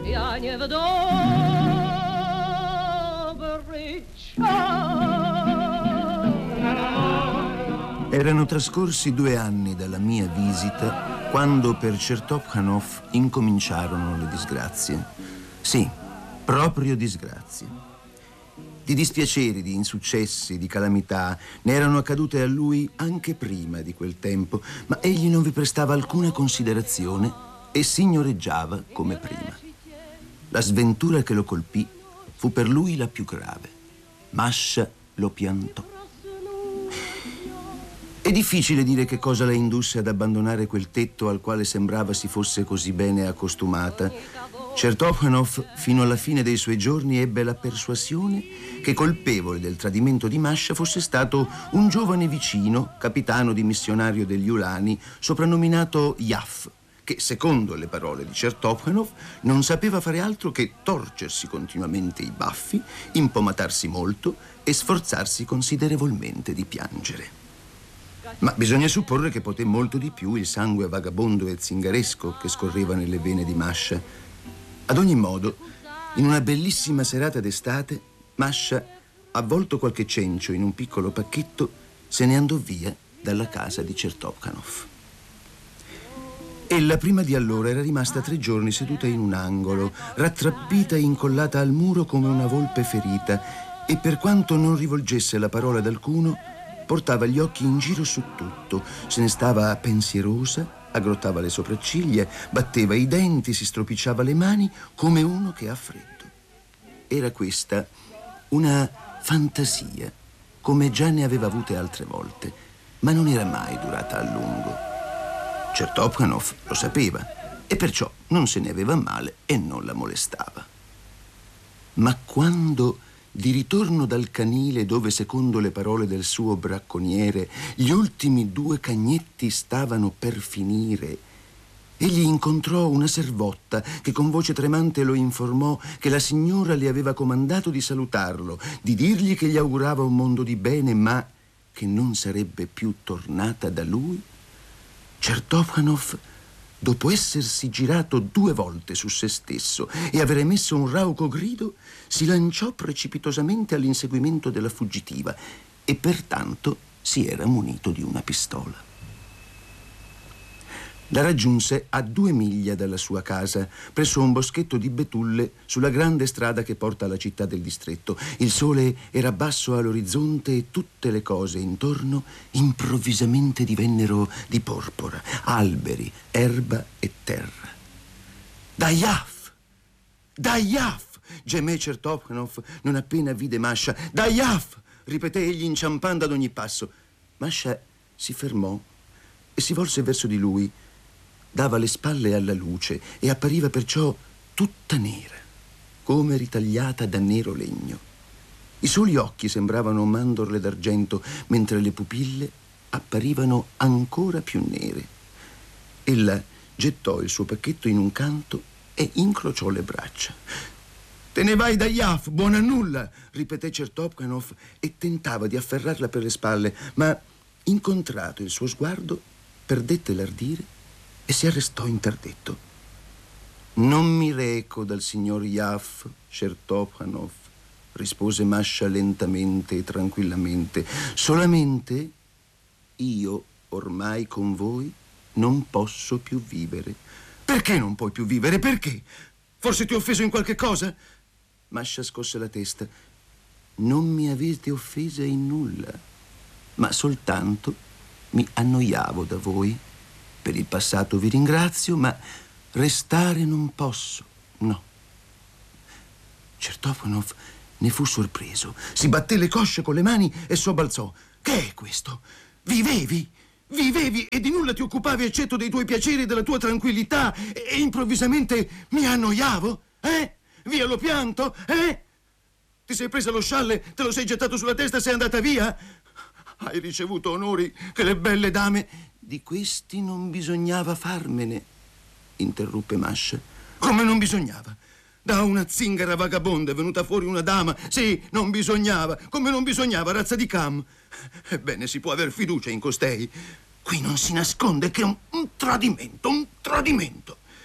Я не вдобрый час. Erano trascorsi 2 anni dalla mia visita quando per Chertovkhanov incominciarono le disgrazie. Sì, proprio disgrazie. Di dispiaceri, di insuccessi, di calamità ne erano accadute a lui anche prima di quel tempo, ma egli non vi prestava alcuna considerazione e signoreggiava come prima. La sventura che lo colpì fu per lui la più grave. Masha lo piantò. È difficile dire che cosa la indusse ad abbandonare quel tetto al quale sembrava si fosse così bene accostumata. Chertovkhanov, fino alla fine dei suoi giorni, ebbe la persuasione che colpevole del tradimento di Masha fosse stato un giovane vicino, capitano di missionario degli Ulani, soprannominato Yaf, che, secondo le parole di Chertovkhanov, non sapeva fare altro che torcersi continuamente i baffi, impomatarsi molto e sforzarsi considerevolmente di piangere. Ma bisogna supporre che poté molto di più il sangue vagabondo e zingaresco che scorreva nelle vene di Masha. Ad ogni modo, in una bellissima serata d'estate, Masha, avvolto qualche cencio in un piccolo pacchetto, se ne andò via dalla casa di Chertovkhanov. Ella prima di allora era rimasta 3 giorni seduta in un angolo, rattrappita e incollata al muro come una volpe ferita, e per quanto non rivolgesse la parola ad alcuno, portava gli occhi in giro su tutto, se ne stava pensierosa, aggrottava le sopracciglia, batteva i denti, si stropicciava le mani come uno che ha freddo. Era questa una fantasia, come già ne aveva avute altre volte, ma non era mai durata a lungo. Chertovkhanov lo sapeva e perciò non se ne aveva male e non la molestava. Ma quando, di ritorno dal canile dove, secondo le parole del suo bracconiere, gli ultimi 2 cagnetti stavano per finire, egli incontrò una servotta che con voce tremante lo informò che la signora le aveva comandato di salutarlo, di dirgli che gli augurava un mondo di bene, ma che non sarebbe più tornata da lui. Chertovkhanov, dopo essersi girato 2 volte su se stesso e aver emesso un rauco grido, si lanciò precipitosamente all'inseguimento della fuggitiva e pertanto si era munito di una pistola. La raggiunse a 2 miglia dalla sua casa, presso un boschetto di betulle sulla grande strada che porta alla città del distretto. Il sole era basso all'orizzonte e tutte le cose intorno improvvisamente divennero di porpora, alberi, erba e terra. Dayaf! Dayaf! Gemé Chertovkhanov non appena vide Masha. Dayaf! Ripeté egli inciampando ad ogni passo. Masha si fermò e si volse verso di lui. Dava le spalle alla luce e appariva perciò tutta nera, come ritagliata da nero legno. I soli occhi sembravano mandorle d'argento, mentre le pupille apparivano ancora più nere. Ella gettò il suo pacchetto in un canto e incrociò le braccia. «Te ne vai da Yaf, buona nulla!» ripeté Chertovkhanov e tentava di afferrarla per le spalle, ma, incontrato il suo sguardo, perdette l'ardire e si arrestò interdetto. «Non mi reco dal signor Yaf, Chertovkhanov», rispose Masha lentamente e tranquillamente. «Solamente io ormai con voi non posso più vivere». «Perché non puoi più vivere? Perché? Forse ti ho offeso in qualche cosa?» Masha scosse la testa. «Non mi avete offesa in nulla, ma soltanto mi annoiavo da voi. Per il passato vi ringrazio, ma restare non posso, no». Chertovkhanov ne fu sorpreso. Si batté le cosce con le mani e sobbalzò. «Che è questo? Vivevi? Vivevi e di nulla ti occupavi eccetto dei tuoi piaceri e della tua tranquillità e improvvisamente mi annoiavo? Via lo pianto? Ti sei presa lo scialle, te lo sei gettato sulla testa e sei andata via? Hai ricevuto onori che le belle dame...» «Di questi non bisognava farmene», interruppe Masha. «Come non bisognava? Da una zingara vagabonda è venuta fuori una dama. Sì, non bisognava. Come non bisognava, razza di Cam. Ebbene, si può aver fiducia in costei. Qui non si nasconde che un tradimento, un tradimento».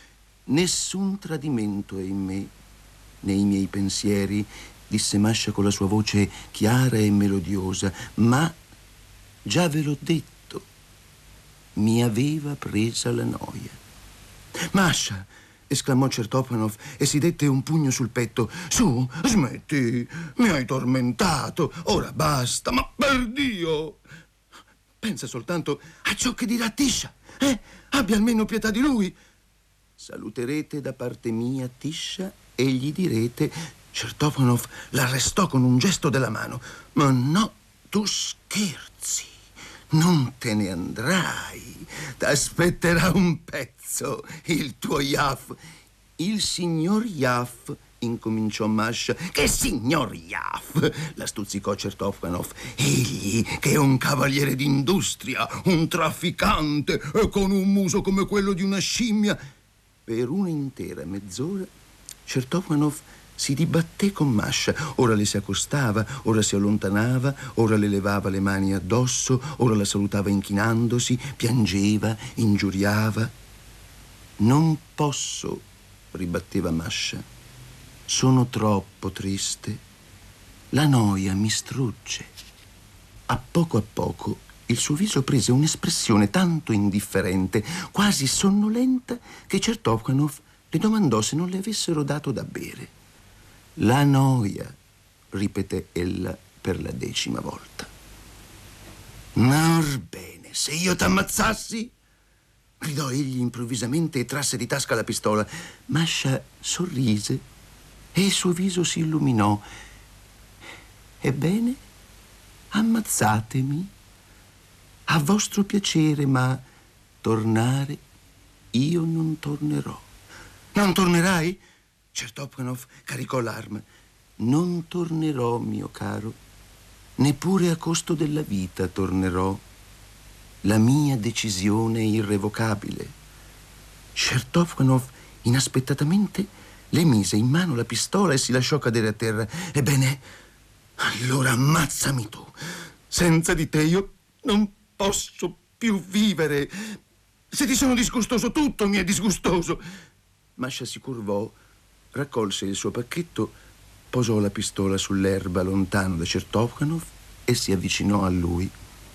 Nessun tradimento è in me, nei miei pensieri, disse Masha con la sua voce chiara e melodiosa, ma già ve l'ho detto, mi aveva presa la noia. Masha, esclamò Certopanov e si dette un pugno sul petto. Su, smetti, mi hai tormentato, ora basta, ma per Dio! Pensa soltanto a ciò che dirà Tisha, Abbia almeno pietà di lui. Saluterete da parte mia Tisha e gli direte... Certopanov l'arrestò con un gesto della mano. Ma no, tu scherzi, non te ne andrai. T'aspetterà un pezzo, il tuo Yaf. Il signor Yaf, incominciò Masha. Che signor Yaf? La stuzzicò Certopanov. Egli, che è un cavaliere d'industria, un trafficante, e con un muso come quello di una scimmia. Per un'intera mezz'ora Certopanov si dibatté con Masha. Ora le si accostava, ora si allontanava, ora le levava le mani addosso, ora la salutava inchinandosi, piangeva, ingiuriava. Non posso, ribatteva Masha. Sono troppo triste. La noia mi strugge. A poco il suo viso prese un'espressione tanto indifferente, quasi sonnolenta, che Certopanov le domandò se non le avessero dato da bere. La noia, ripeté ella per la 10ª volta. Ma orbene, se io t'ammazzassi? Gridò egli improvvisamente e trasse di tasca la pistola. Masha sorrise e il suo viso si illuminò. Ebbene, ammazzatemi. A vostro piacere, ma tornare io non tornerò. Non tornerai? Certopanov caricò l'arma. Non tornerò, mio caro. Neppure a costo della vita tornerò. La mia decisione è irrevocabile. Certopanov inaspettatamente le mise in mano la pistola e si lasciò cadere a terra. Ebbene, allora ammazzami tu. Senza di te io non posso più vivere. Se ti sono disgustoso, tutto mi è disgustoso. Masha si curvò, raccolse il suo pacchetto, posò la pistola sull'erba lontano da Certopanov e si avvicinò a lui.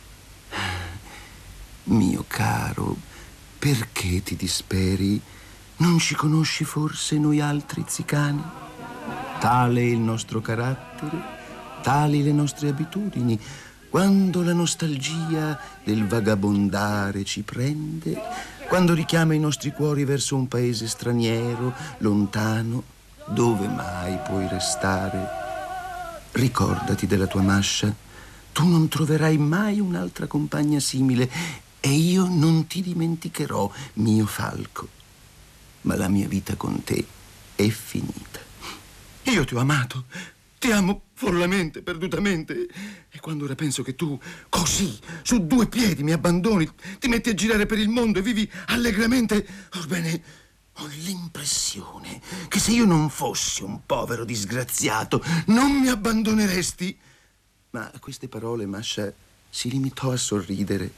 Mio caro, perché ti disperi? Non ci conosci forse noi altri zicani? Tale è il nostro carattere, tali le nostre abitudini. Quando la nostalgia del vagabondare ci prende, quando richiama i nostri cuori verso un paese straniero, lontano, dove mai puoi restare? Ricordati della tua Masha. Tu non troverai mai un'altra compagna simile e io non ti dimenticherò, mio falco. Ma la mia vita con te è finita. Io ti ho amato. Ti amo follamente, perdutamente. E quando ora penso che tu, così, su 2 piedi, mi abbandoni, ti metti a girare per il mondo e vivi allegramente, orbene, ho l'impressione che se io non fossi un povero disgraziato, non mi abbandoneresti. Ma a queste parole Masha si limitò a sorridere.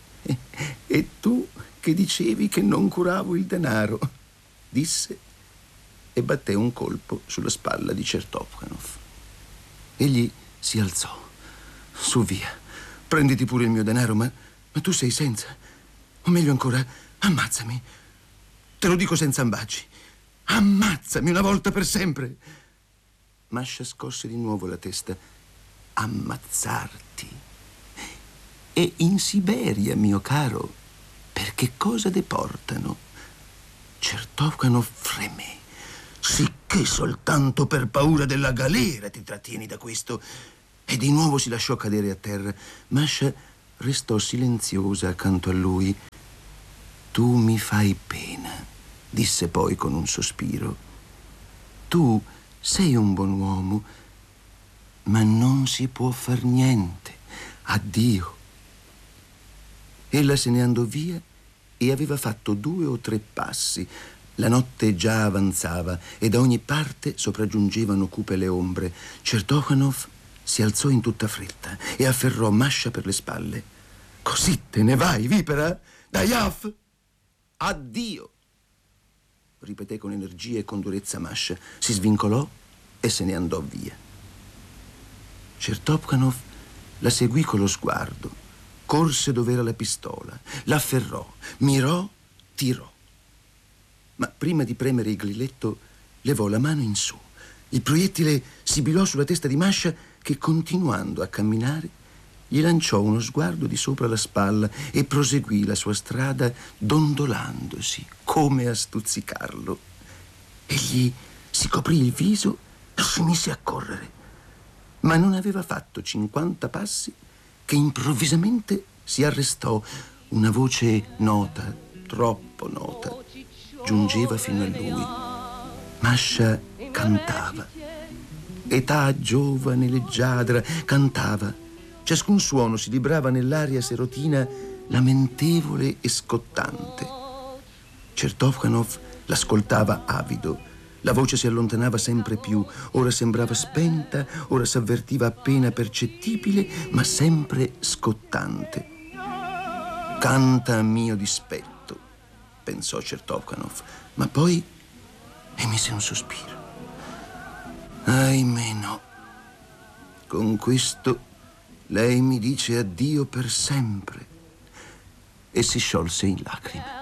E tu che dicevi che non curavo il denaro, disse e batté un colpo sulla spalla di Certopanov. Egli si alzò. Su, via. Prenditi pure il mio denaro, ma tu sei senza. O meglio ancora, ammazzami. Te lo dico senza ambagi. Ammazzami una volta per sempre. Masha scosse di nuovo la testa. Ammazzarti. E in Siberia, mio caro, per che cosa deportano? Certopanov fremé. Sicché soltanto per paura della galera ti trattieni da questo. E di nuovo si lasciò cadere a terra. Masha restò silenziosa accanto a lui. Tu mi fai pena, disse poi con un sospiro. Tu sei un buon uomo, ma non si può far niente. Addio. Ella se ne andò via e aveva fatto 2 o 3 passi. La notte già avanzava e da ogni parte sopraggiungevano cupe le ombre. Certopanov si alzò in tutta fretta e afferrò Masha per le spalle. Così te ne vai, vipera? Da Yaf? Addio! ripeté con energia e con durezza Masha. Si svincolò e se ne andò via. Chertovkanov la seguì con lo sguardo, corse dov'era la pistola, l'afferrò, mirò, tirò. Ma prima di premere il grilletto levò la mano in su. Il proiettile sibilò sulla testa di Masha che, continuando a camminare, gli lanciò uno sguardo di sopra la spalla e proseguì la sua strada dondolandosi come a stuzzicarlo. Egli si coprì il viso e si mise a correre, ma non aveva fatto 50 passi che improvvisamente si arrestò. Una voce nota, troppo nota, giungeva fino a lui. Masha cantava. Età giovane, leggiadra, cantava. Ciascun suono si librava nell'aria serotina lamentevole e scottante. Chertovkanov l'ascoltava avido. La voce si allontanava sempre più, ora sembrava spenta, ora s'avvertiva appena percettibile, ma sempre scottante. Canta a mio dispetto, pensò Chertovkanov, ma poi emise un sospiro. Ahimè no. Con questo lei mi dice addio per sempre. E si sciolse in lacrime.